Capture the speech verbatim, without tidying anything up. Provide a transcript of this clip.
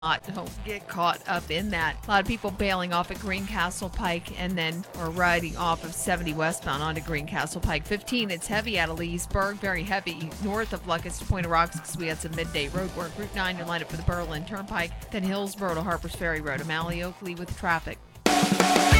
Don't get caught up in that. A lot of people bailing off at Greencastle Pike and then or riding off of seventy westbound onto Greencastle Pike. fifteen, it's heavy out of Leesburg, very heavy north of Lucas to Point of Rocks because we had some midday road work. Route nine, you're lined up for the Berlin Turnpike, then Hillsborough to Harpers Ferry Road, O'Malley Oakley with traffic.